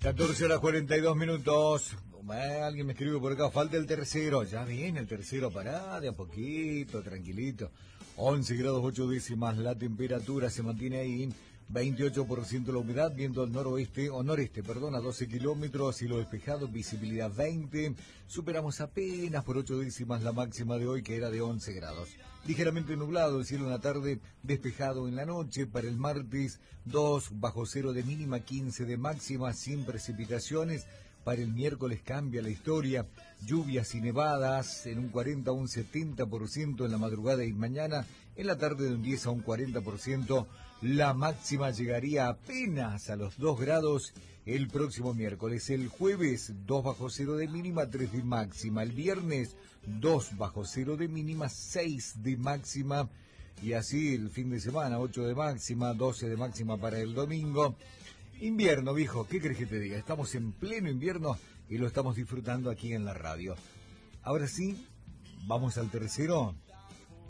14:42. Alguien me escribió por acá, falta el tercero. Ya viene el tercero, pará, de a poquito, tranquilito. 11 grados 8 décimas, la temperatura se mantiene ahí. 28% la humedad, viento al noroeste, o noreste, perdón, a 12 kilómetros, cielo despejado, visibilidad 20. Superamos apenas por 8 décimas la máxima de hoy, que era de 11 grados. Ligeramente nublado, el cielo en la tarde, despejado en la noche. Para el martes, 2 bajo cero de mínima, 15 de máxima, sin precipitaciones. Para el miércoles cambia la historia, lluvias y nevadas en un 40 a un 70% en la madrugada y mañana, en la tarde de un 10 a un 40%, la máxima llegaría apenas a los 2 grados el próximo miércoles. El jueves 2 bajo cero de mínima, 3 de máxima. El viernes 2 bajo cero de mínima, 6 de máxima. Y así el fin de semana, 8 de máxima, 12 de máxima para el domingo. Invierno, viejo, ¿qué crees que te diga? Estamos en pleno invierno y lo estamos disfrutando aquí en la radio. Ahora sí, vamos al tercero.